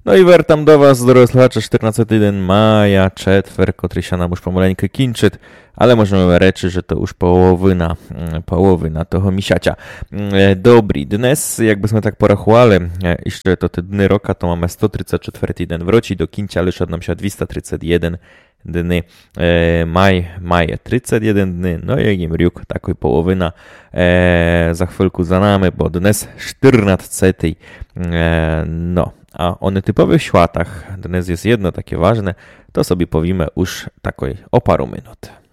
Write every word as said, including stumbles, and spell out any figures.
No i wertam do was, drodzy słuchacze, czternastego jeden maja, czetwer, który się nam już pomaleńkę kinczyt, ale możemy reći, że to już połowina, połowina toho misiacia. Dobry, dnes, jakbyśmy tak porachowali, jeszcze to te dny roka, to mamy sto trzydzieści czwarty den wroci do kincia, ale nam się dwieście trzydzieści jeden dny, e, maj, maje trzydzieści jeden dny, no i im riuk, takoj połowina, e, za chwilku za nami, bo dnes czternasty, e, no. A o nietypowych światach, dnes jest jedno takie ważne, to sobie powiemy już takoj o paru minut.